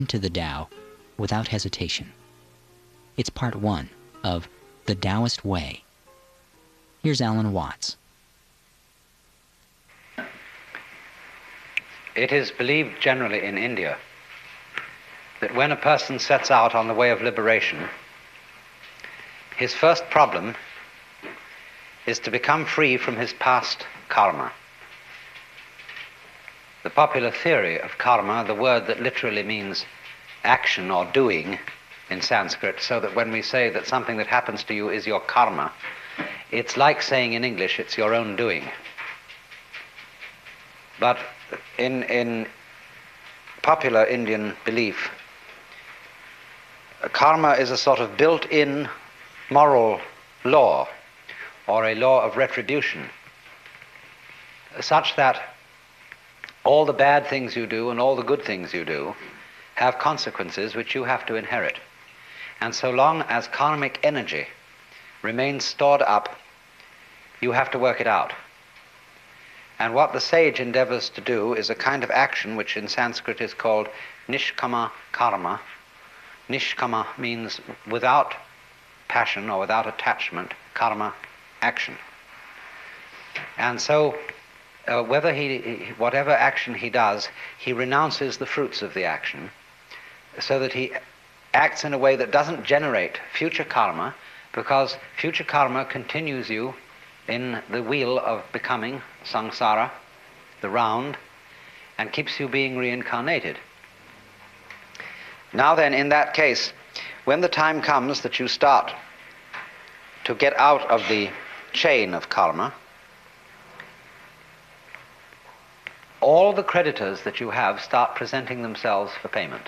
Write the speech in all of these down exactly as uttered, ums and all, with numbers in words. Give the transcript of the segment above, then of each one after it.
to the Tao without hesitation. It's part one of The Taoist Way. Here's Alan Watts. It is believed generally in India that when a person sets out on the way of liberation, his first problem is to become free from his past karma. The popular theory of karma, the word that literally means action or doing in Sanskrit, so that when we say that something that happens to you is your karma, it's like saying in English, it's your own doing. But in, in popular Indian belief, karma is a sort of built-in moral law, or a law of retribution, such that all the bad things you do and all the good things you do have consequences which you have to inherit. And so long as karmic energy remains stored up, you have to work it out. And what the sage endeavors to do is a kind of action which in Sanskrit is called nishkama karma. Nishkama means without passion or without attachment, karma, action. And so uh, whether he, whatever action he does, he renounces the fruits of the action so that he acts in a way that doesn't generate future karma, because future karma continues you in the wheel of becoming, samsara, the round, and keeps you being reincarnated. Now then, in that case, when the time comes that you start to get out of the chain of karma, all the creditors that you have start presenting themselves for payment.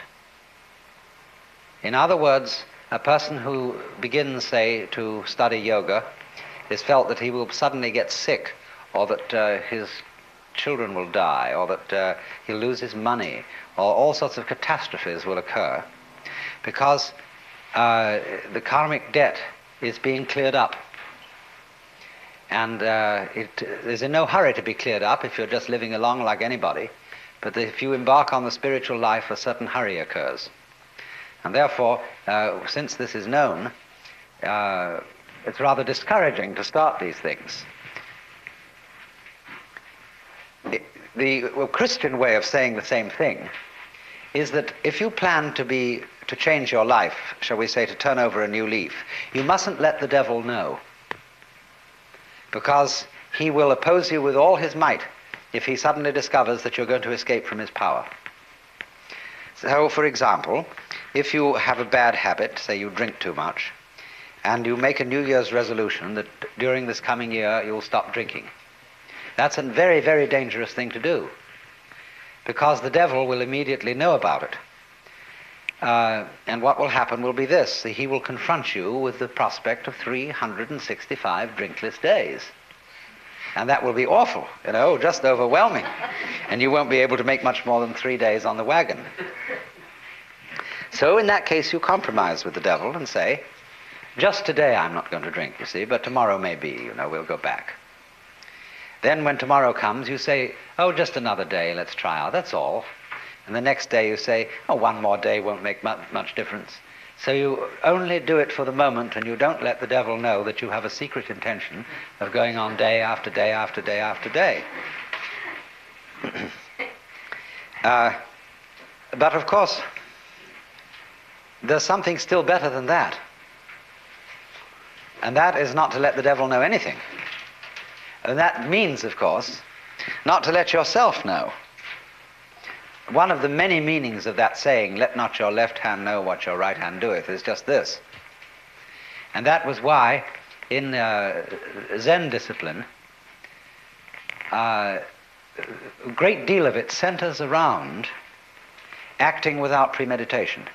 In other words, a person who begins, say, to study yoga is felt that he will suddenly get sick, or that uh, his children will die, or that uh, he'll lose his money, or all sorts of catastrophes will occur, because uh, the karmic debt is being cleared up. And uh, it is in no hurry to be cleared up if you're just living along like anybody, but if you embark on the spiritual life, a certain hurry occurs. And therefore, uh, since this is known, uh, it's rather discouraging to start these things. It, the well, Christian way of saying the same thing is that if you plan to be to change your life, shall we say, to turn over a new leaf, you mustn't let the devil know, because he will oppose you with all his might if he suddenly discovers that you're going to escape from his power. So, for example, if you have a bad habit, say you drink too much, and you make a New Year's resolution that during this coming year you'll stop drinking, that's a very, very dangerous thing to do, because the devil will immediately know about it. Uh, and what will happen will be this: he will confront you with the prospect of three hundred sixty-five drinkless days. And that will be awful, you know, just overwhelming. And you won't be able to make much more than three days on the wagon. So in that case, you compromise with the devil and say, just today I'm not going to drink, you see, but tomorrow maybe, you know, we'll go back. Then when tomorrow comes, you say, oh, just another day, let's try out, that's all. And the next day you say, oh, one more day won't make much, much difference. So you only do it for the moment, and you don't let the devil know that you have a secret intention of going on day after day after day after day. uh, but of course, there's something still better than that. And that is not to let the devil know anything. And that means, of course, not to let yourself know. One of the many meanings of that saying, let not your left hand know what your right hand doeth, is just this. And that was why in uh, Zen discipline, uh, a great deal of it centers around acting without premeditation.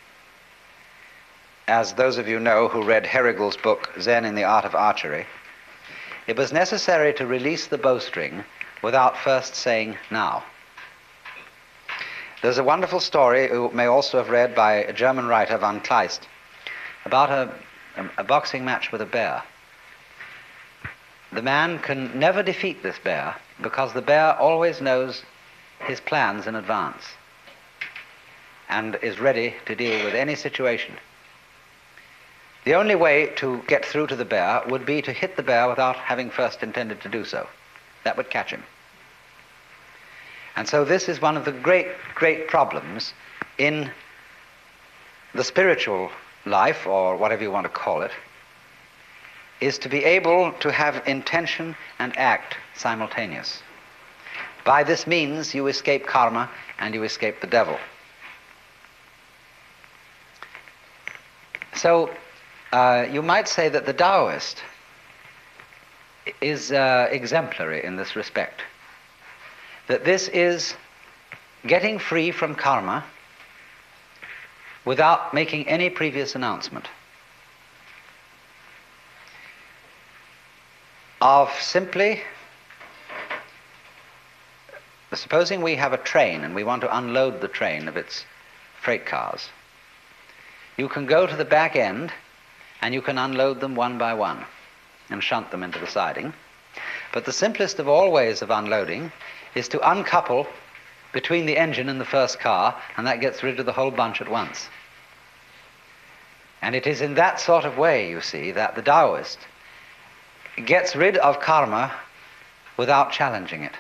As those of you know who read Herrigel's book, Zen in the Art of Archery, it was necessary to release the bowstring without first saying, now. There's a wonderful story, you may also have read, by a German writer, von Kleist, about a, a, a boxing match with a bear. The man can never defeat this bear because the bear always knows his plans in advance. and is ready to deal with any situation. The only way to get through to the bear would be to hit the bear without having first intended to do so. That would catch him. And so this is one of the great, great problems in the spiritual life, or whatever you want to call it, is to be able to have intention and act simultaneous. By this means, you escape karma and you escape the devil. So, uh, you might say that the Taoist is uh, exemplary in this respect. That this is getting free from karma without making any previous announcement. Of simply, supposing we have a train and we want to unload the train of its freight cars. You can go to the back end and you can unload them one by one and shunt them into the siding. But the simplest of all ways of unloading is to uncouple between the engine and the first car, and that gets rid of the whole bunch at once. And it is in that sort of way, you see, that the Taoist gets rid of karma without challenging it.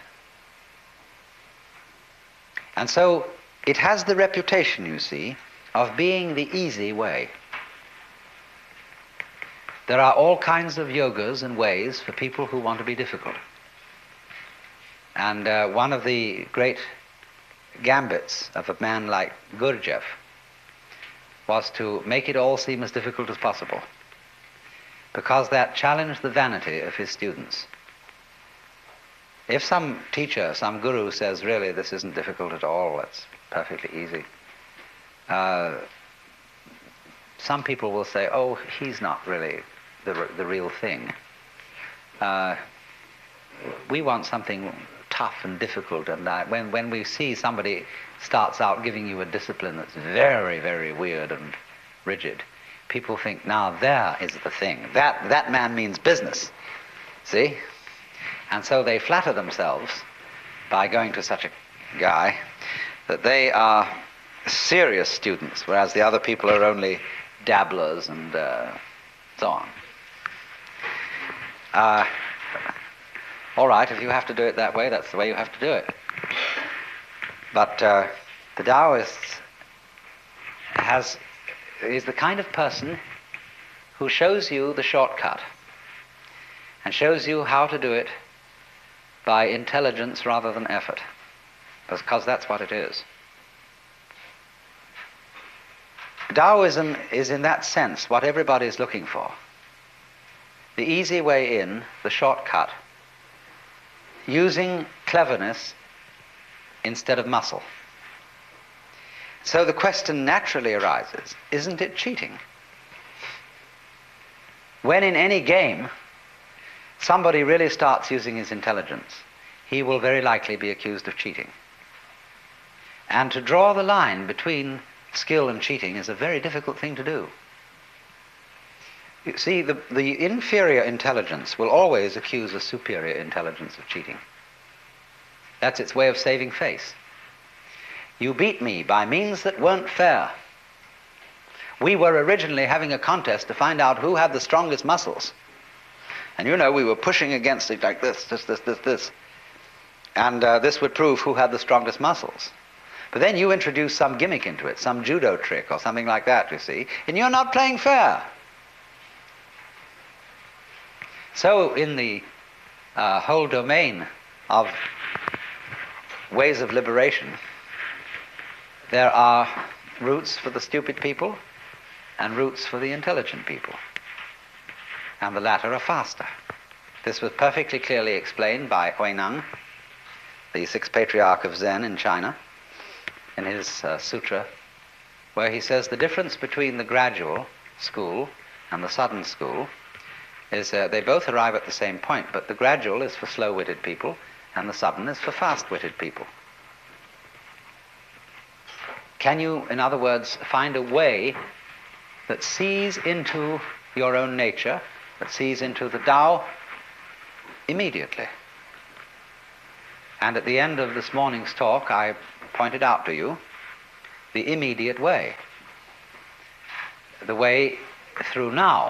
And so it has the reputation, you see, of being the easy way. There are all kinds of yogas and ways for people who want to be difficult. And uh, one of the great gambits of a man like Gurdjieff was to make it all seem as difficult as possible, because that challenged the vanity of his students. If some teacher, some guru says, really, this isn't difficult at all, it's perfectly easy, uh, some people will say, oh, he's not really the, the real thing. Uh, we want something tough and difficult, and uh, when, when we see somebody starts out giving you a discipline that's very, very weird and rigid, people think, now there is the thing. That, that man means business, see? And so they flatter themselves by going to such a guy that they are serious students, whereas the other people are only dabblers and uh, so on. Uh, all right, if you have to do it that way, that's the way you have to do it. But uh, the Taoist has, is the kind of person who shows you the shortcut and shows you how to do it by intelligence rather than effort, because that's what it is. Taoism is in that sense what everybody is looking for. The easy way in, the shortcut, using cleverness instead of muscle. So the question naturally arises, isn't it cheating? When in any game somebody really starts using his intelligence, he will very likely be accused of cheating. And to draw the line between skill and cheating is a very difficult thing to do. You see, the, the inferior intelligence will always accuse a superior intelligence of cheating. That's its way of saving face. You beat me by means that weren't fair. We were originally having a contest to find out who had the strongest muscles. And you know, we were pushing against it like this, this, this, this, this. And uh, this would prove who had the strongest muscles. But then you introduce some gimmick into it, some judo trick or something like that, you see, and you're not playing fair. So in the uh, whole domain of ways of liberation, there are routes for the stupid people and routes for the intelligent people. And the latter are faster. This was perfectly clearly explained by Huineng, the sixth patriarch of Zen in China, in his uh, sutra, where he says the difference between the gradual school and the sudden school is uh, they both arrive at the same point, but the gradual is for slow-witted people and the sudden is for fast-witted people. Can you, in other words, find a way that sees into your own nature, that sees into the Tao immediately? And at the end of this morning's talk, I pointed out to you the immediate way, the way through now.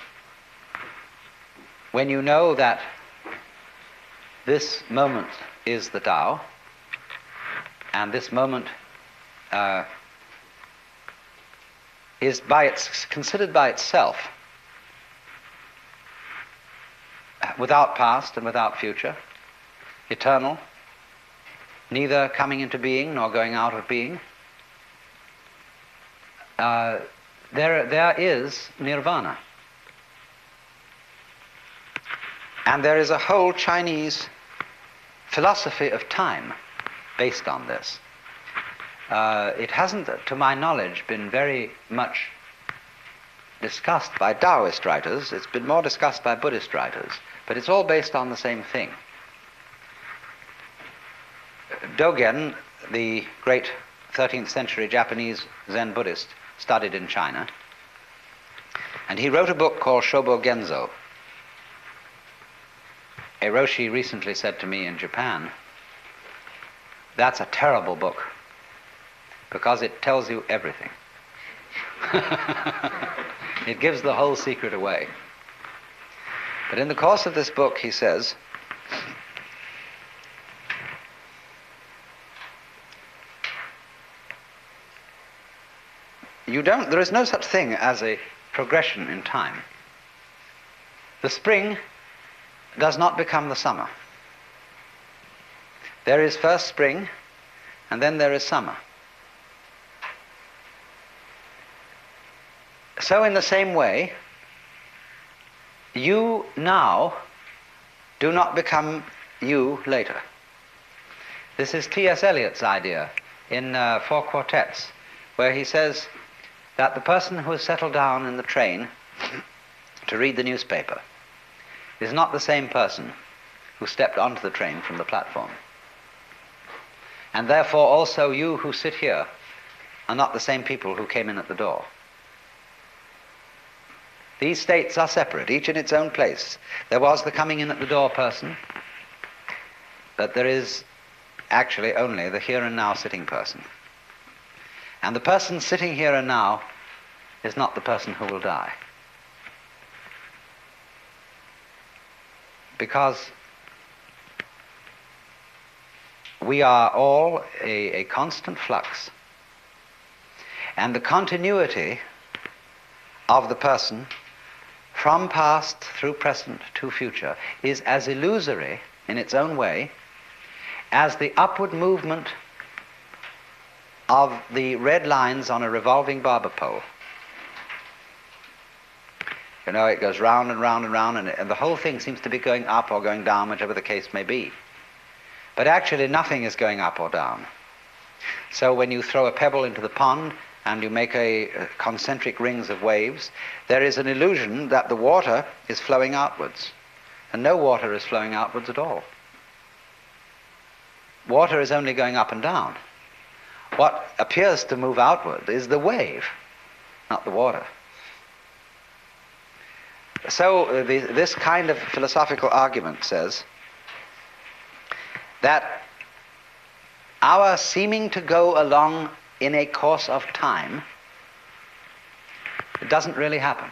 When you know that this moment is the Tao, and this moment uh, is by its, considered by itself, without past and without future, eternal, neither coming into being nor going out of being, uh, there, there is nirvana. And there is a whole Chinese philosophy of time based on this. Uh, it hasn't, to my knowledge, been very much discussed by Taoist writers. It's been more discussed by Buddhist writers, but it's all based on the same thing. Dogen, the great thirteenth century Japanese Zen Buddhist, studied in China, and he wrote a book called Shobo Genzo. A Roshi recently said to me in Japan, "That's a terrible book, because it tells you everything." It gives the whole secret away. But in the course of this book, he says, you don't, there is no such thing as a progression in time. The spring does not become the summer. There is first spring, and then there is summer. So in the same way, you now do not become you later. This is T S Eliot's idea in uh, Four Quartets, where he says that the person who has settled down in the train to read the newspaper is not the same person who stepped onto the train from the platform. And therefore also you who sit here are not the same people who came in at the door. These states are separate, each in its own place. There was the coming in at the door person, but there is actually only the here and now sitting person. And the person sitting here and now is not the person who will die. Because we are all a, a constant flux. And the continuity of the person from past through present to future is as illusory in its own way as the upward movement of the red lines on a revolving barber pole. You know, it goes round and round and round, and, and the whole thing seems to be going up or going down, whichever the case may be. But actually nothing is going up or down. So when you throw a pebble into the pond and you make a, a concentric rings of waves, there is an illusion that the water is flowing outwards, and no water is flowing outwards at all. Water is only going up and down. What appears to move outward is the wave, not the water. So uh, the, this kind of philosophical argument says that our seeming to go along in a course of time, it doesn't really happen.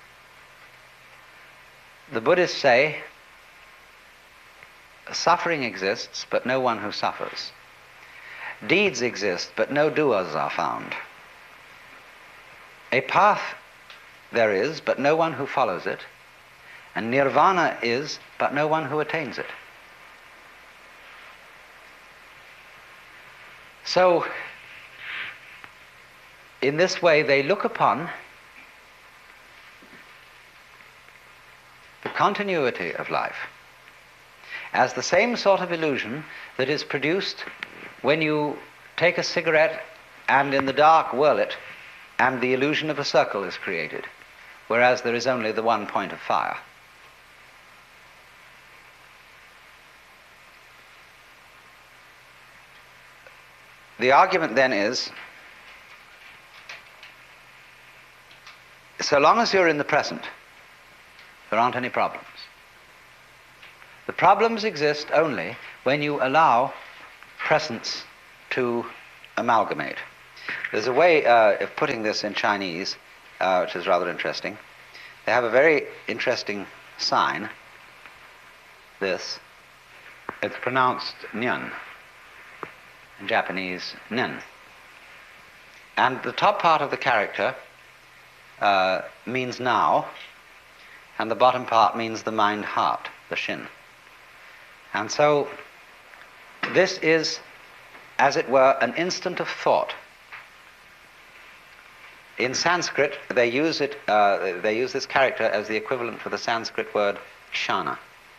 The Buddhists say suffering exists, but no one who suffers. Deeds exist, but no doers are found. A path there is, but no one who follows it. And nirvana is, but no one who attains it. So, in this way, they look upon the continuity of life as the same sort of illusion that is produced when you take a cigarette and in the dark whirl it, and the illusion of a circle is created, whereas there is only the one point of fire. The argument then is, so long as you're in the present, there aren't any problems. The problems exist only when you allow presence to amalgamate. There's a way uh, of putting this in Chinese, uh, which is rather interesting. They have a very interesting sign, this. It's pronounced nyan, in Japanese, nen. And the top part of the character uh, means now, and the bottom part means the mind heart, the shin. And so this is, as it were, an instant of thought. In Sanskrit, they use it. Uh, they use this character as the equivalent for the Sanskrit word kshana.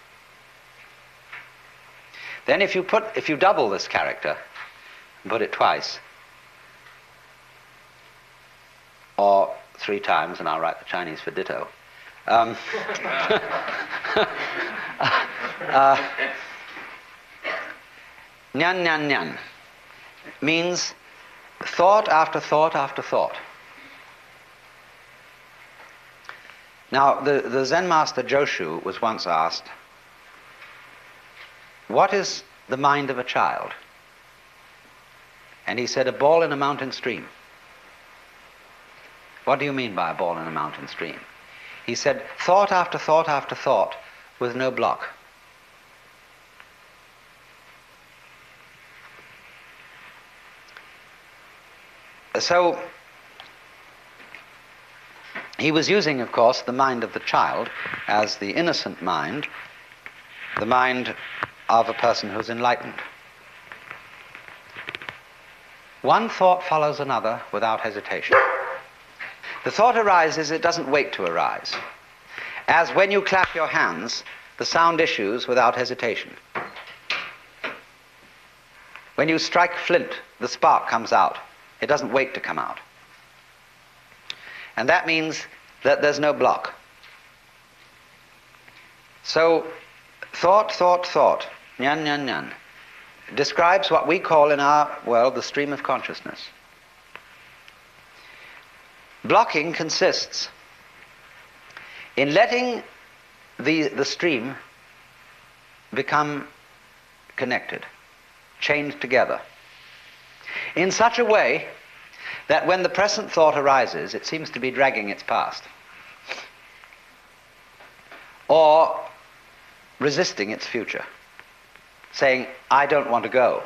Then, if you put, if you double this character, and put it twice, or three times, and I'll write the Chinese for ditto. Um, uh, nyan nyan nyan means thought after thought after thought. Now, the, the Zen master Joshu was once asked, what is the mind of a child? And he said, a ball in a mountain stream. What do you mean by a ball in a mountain stream? He said, thought after thought after thought with no block. So, he was using, of course, the mind of the child as the innocent mind, the mind of a person who's enlightened. One thought follows another without hesitation. The thought arises, it doesn't wait to arise. As when you clap your hands, the sound issues without hesitation. When you strike flint, the spark comes out. It doesn't wait to come out. And that means that there's no block. So, thought, thought, thought, nyan, nyan, nyan, describes what we call in our world the stream of consciousness. Blocking consists in letting the, the stream become connected, chained together, in such a way that when the present thought arises, it seems to be dragging its past, or resisting its future, saying, I don't want to go.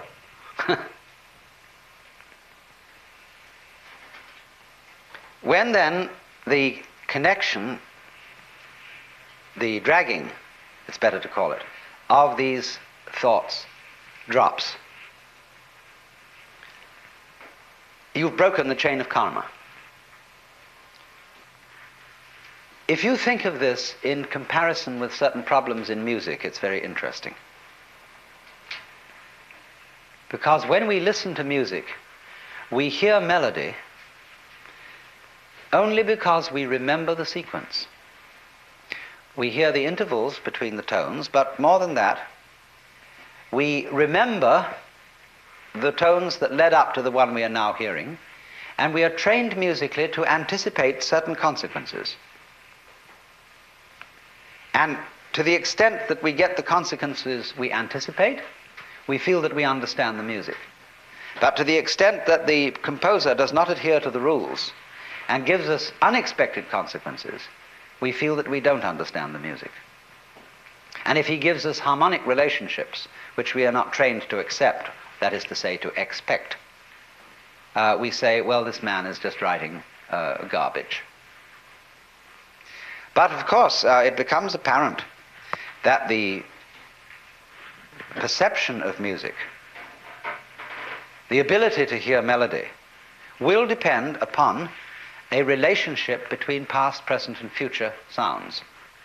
When then the connection, the dragging, it's better to call it, of these thoughts drops, you've broken the chain of karma. If you think of this in comparison with certain problems in music, it's very interesting. Because when we listen to music, we hear melody only because we remember the sequence. We hear the intervals between the tones, but more than that, we remember the tones that led up to the one we are now hearing, and we are trained musically to anticipate certain consequences. And to the extent that we get the consequences we anticipate, we feel that we understand the music. But to the extent that the composer does not adhere to the rules and gives us unexpected consequences, we feel that we don't understand the music. And if he gives us harmonic relationships, which we are not trained to accept, that is to say, to expect, uh, we say, well, this man is just writing uh, garbage. But of course, uh, it becomes apparent that the perception of music, the ability to hear melody, will depend upon a relationship between past, present, and future sounds.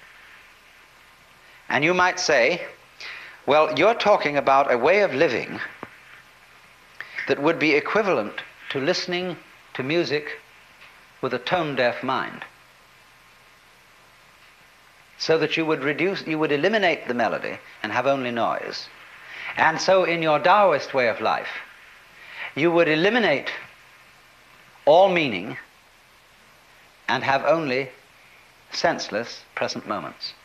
And you might say, well, you're talking about a way of living that would be equivalent to listening to music with a tone-deaf mind, so that you would reduce, you would eliminate the melody and have only noise. And so in your Taoist way of life, you would eliminate all meaning and have only senseless present moments.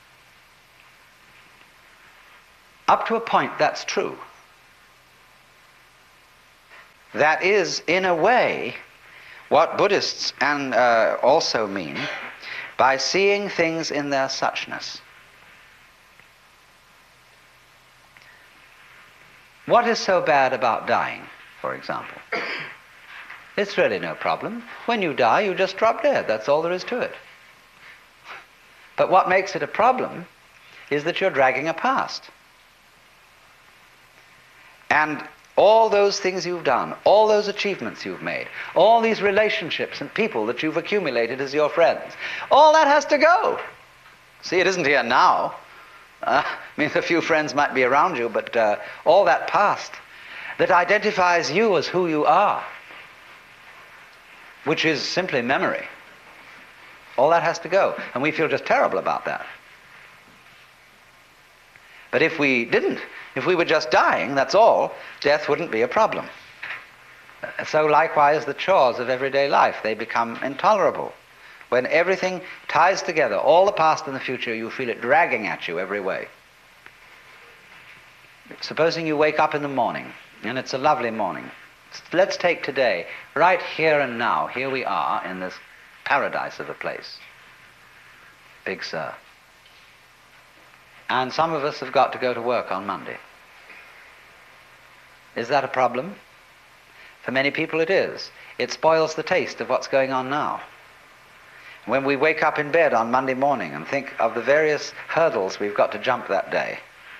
Up to a point, that's true. that is, in a way, what Buddhists and uh, also mean by seeing things in their suchness. What is so bad about dying, for example? It's really no problem. When you die, you just drop dead. That's all there is to it. But what makes it a problem is that you're dragging a past. And all those things you've done, all those achievements you've made, all these relationships and people that you've accumulated as your friends, all that has to go. See, it isn't here now. Uh, I mean, a few friends might be around you, but uh, all that past that identifies you as who you are, which is simply memory, all that has to go. And we feel just terrible about that. But if we didn't, if we were just dying, that's all, death wouldn't be a problem. So likewise, the chores of everyday life, they become intolerable. When everything ties together, all the past and the future, you feel it dragging at you every way. Supposing you wake up in the morning, and it's a lovely morning. Let's take today, right here and now. Here we are in this paradise of a place. Big Sur. And some of us have got to go to work on Monday. Is that a problem? For many people it is. It spoils the taste of what's going on now. When we wake up in bed on Monday morning and think of the various hurdles we've got to jump that day,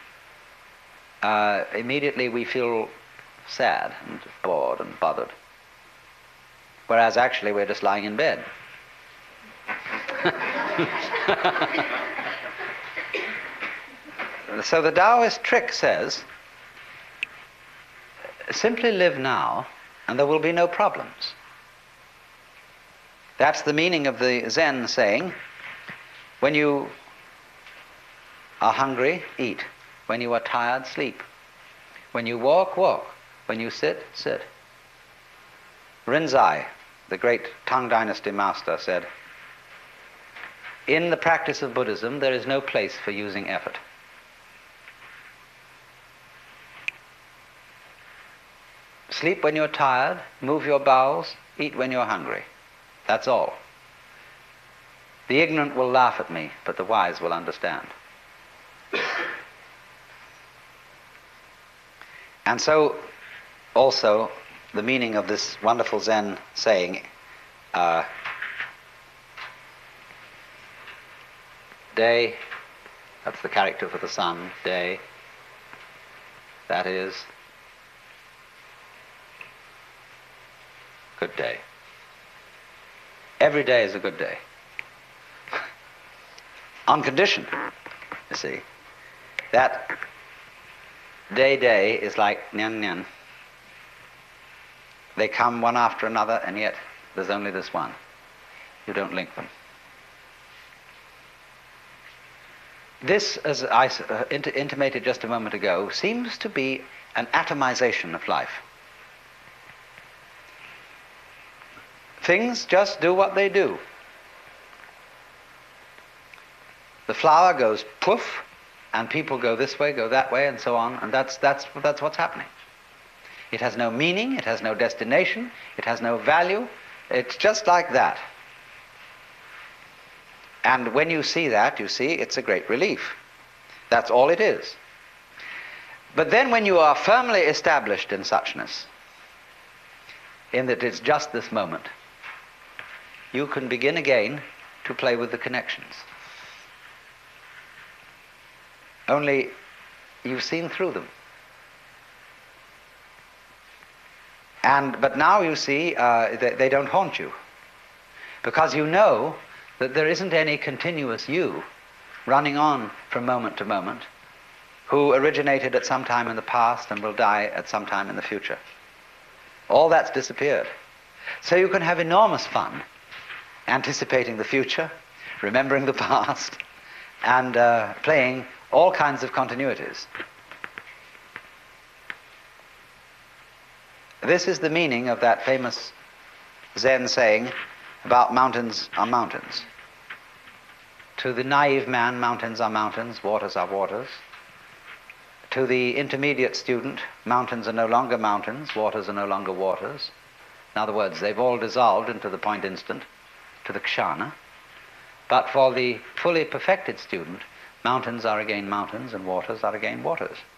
uh, immediately we feel sad and bored and bothered. Whereas actually we're just lying in bed. So the Taoist trick says, simply live now and there will be no problems. That's the meaning of the Zen saying, when you are hungry, eat. When you are tired, sleep. When you walk, walk. When you sit, sit. Rinzai, the great Tang Dynasty master, said, in the practice of Buddhism, there is no place for using effort. Sleep when you're tired, move your bowels, eat when you're hungry. That's all. The ignorant will laugh at me, but the wise will understand. And so, also, the meaning of this wonderful Zen saying, uh, day, that's the character for the sun, day, that is, good day. Every day is a good day. On condition, you see, that day day is like nyan nyan. They come one after another, and yet there's only this one. You don't link them. This, as I uh, int- intimated just a moment ago, seems to be an atomization of life. Things just do what they do. The flower goes poof, and people go this way, go that way, and so on, and that's, that's, that's what's happening. It has no meaning, it has no destination, it has no value. It's just like that. And when you see that, you see it's a great relief. That's all it is. But then when you are firmly established in suchness, in that it's just this moment, you can begin again to play with the connections. Only you've seen through them. And, but now you see uh, they, they don't haunt you, because you know that there isn't any continuous you running on from moment to moment, who originated at some time in the past and will die at some time in the future. All that's disappeared. So you can have enormous fun anticipating the future, remembering the past, and uh, playing all kinds of continuities. This is the meaning of that famous Zen saying about mountains are mountains. To the naive man, mountains are mountains, waters are waters. To the intermediate student, mountains are no longer mountains, waters are no longer waters. In other words, they've all dissolved into the point instant, to the kshana. But for the fully perfected student, mountains are again mountains and waters are again waters.